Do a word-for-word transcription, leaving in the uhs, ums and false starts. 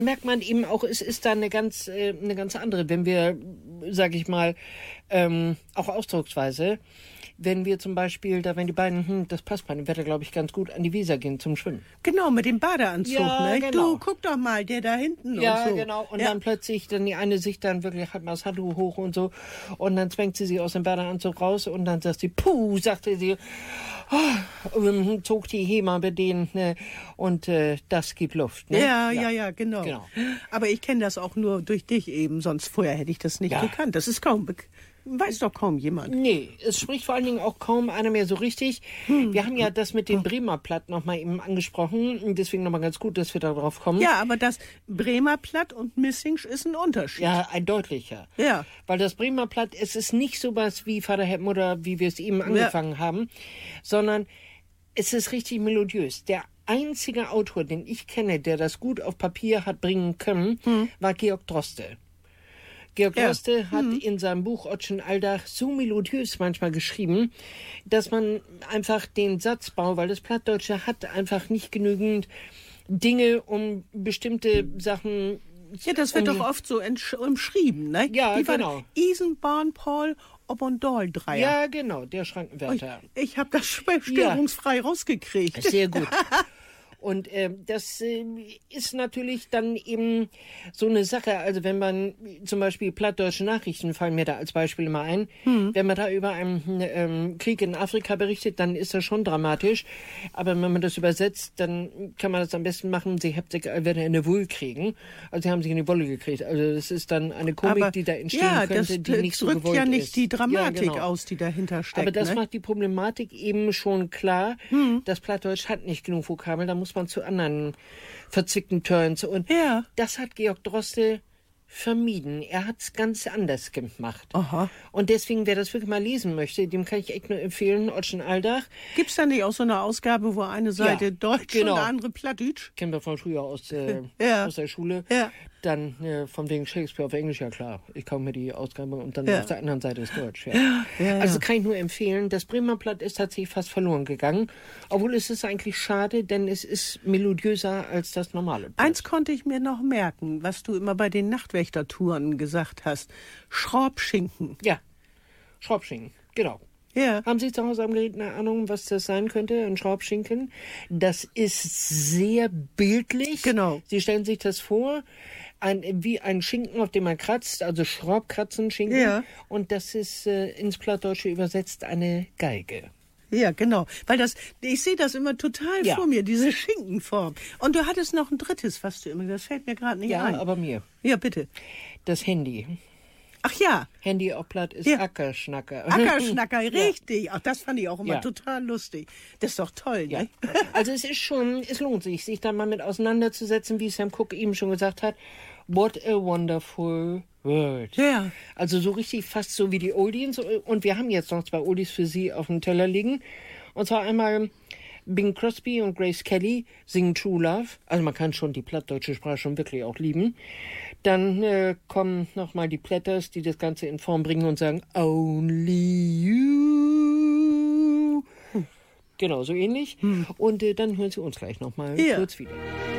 Merkt man eben auch, es ist da eine ganz, äh, eine ganz andere, wenn wir, sag ich mal, ähm, auch Ausdrucksweise, wenn wir zum Beispiel, da wenn die beiden, hm, das passt bei dem Wetter, glaube ich, ganz gut, an die Weser gehen zum Schwimmen. Genau, mit dem Badeanzug, Ja, ne? genau. Du, guck doch mal, der da hinten Ja, und so. genau. Und ja. dann plötzlich, dann die eine sich dann wirklich, hat mal das Handtuch hoch und so. Und dann zwängt sie sich aus dem Badeanzug raus und dann sagt sie, puh, sagte sie, oh, und zog die Hema bei denen, ne? Und äh, das gibt Luft, ne? Ja, ja, ja, genau. genau. Aber ich kenne das auch nur durch dich eben, sonst vorher hätte ich das nicht Ja. gekannt. Das ist kaum, weiß doch kaum jemand. Nee, es spricht vor allen Dingen auch kaum einer mehr so richtig. Hm. Wir haben ja das mit dem Bremer Platt nochmal eben angesprochen. Deswegen nochmal ganz gut, dass wir darauf kommen. Ja, aber das Bremer Platt und Missingsch ist ein Unterschied. Ja, ein deutlicher. Ja. Weil das Bremer Platt, es ist nicht sowas wie Vater Heppen oder wie wir es eben angefangen ja. haben, sondern es ist richtig melodiös. Der einzige Autor, den ich kenne, der das gut auf Papier hat bringen können, hm. war Georg Droste. Georg ja. Droste hat mhm. in seinem Buch Ottchen Aldach so melodiös manchmal geschrieben, dass man einfach den Satzbau, weil das Plattdeutsche hat einfach nicht genügend Dinge, um bestimmte Sachen... Ja, das wird um doch oft so umschrieben, ne? Ja, Die genau. Isenbahn, Paul, Obondol-Dreier. Ja, genau, der Schrankenwärter. Ich, ich habe das störungsfrei ja. rausgekriegt. Sehr gut. Und äh, das äh, ist natürlich dann eben so eine Sache, also wenn man zum Beispiel plattdeutsche Nachrichten fallen mir da als Beispiel immer ein, hm. wenn man da über einen ähm, Krieg in Afrika berichtet, dann ist das schon dramatisch, aber wenn man das übersetzt, dann kann man das am besten machen, sie habt sich wenn in eine Wolle kriegen, also sie haben sich in die Wolle gekriegt, also das ist dann eine Komik, aber, die da entstehen ja, könnte, das, die nicht so gewollt ist. Ja, nicht die Dramatik ja, genau. aus, die dahinter steckt. Aber das ne? macht die Problematik eben schon klar, hm. das Plattdeutsch hat nicht genug Vokabel, da muss man zu anderen verzwickten Turns. Und ja. das hat Georg Droste vermieden. Er hat es ganz anders gemacht. Aha. Und deswegen, wer das wirklich mal lesen möchte, dem kann ich echt nur empfehlen, Ottchen Aldach. Gibt es da nicht auch so eine Ausgabe, wo eine Seite ja, Deutsch genau. und eine andere Plattdeutsch? Kennen wir von früher aus, äh, ja. aus der Schule. Ja. Dann äh, von wegen Shakespeare auf Englisch, ja klar. Ich kaufe mir die Ausgabe und dann ja. auf der anderen Seite ist Deutsch. Ja. Ja, ja, also ja. kann ich nur empfehlen. Das Bremer Platt ist tatsächlich fast verloren gegangen. Obwohl es ist eigentlich schade, denn es ist melodiöser als das normale Platt. Eins konnte ich mir noch merken, was du immer bei den Nachtwächtertouren gesagt hast. Schraubschinken. Ja, Schraubschinken, genau. Ja. Haben Sie zu Hause am Gerät eine Ahnung, was das sein könnte, ein Schraubschinken? Das ist sehr bildlich. Genau. Sie stellen sich das vor, ein, wie ein Schinken, auf dem man kratzt, also Schraubkratzen, Schinken. Ja. Und das ist äh, ins Plattdeutsche übersetzt eine Geige. Ja, genau. Weil das, ich sehe das immer total ja. vor mir, diese Schinkenform. Und du hattest noch ein drittes, was du immer, das fällt mir gerade nicht ja, ein. Ja, aber mir. Ja, bitte. Das Handy. Ach ja. Handy auf Platt ist ja. Ackerschnacker. Ackerschnacker, richtig. Ach, das fand ich auch immer ja. total lustig. Das ist doch toll, ja. ne? Also es ist schon, es lohnt sich, sich da mal mit auseinanderzusetzen, wie Sam Cooke eben schon gesagt hat. What a wonderful world. Ja. Also so richtig fast so wie die Oldies. Und wir haben jetzt noch zwei Oldies für Sie auf dem Teller liegen. Und zwar einmal Bing Crosby und Grace Kelly singen True Love. Also man kann schon die plattdeutsche Sprache schon wirklich auch lieben. Dann äh, kommen nochmal die Platters, die das Ganze in Form bringen und sagen Only You. Hm. Genau, so ähnlich. Hm. Und äh, dann hören Sie uns gleich nochmal ja. kurz wieder.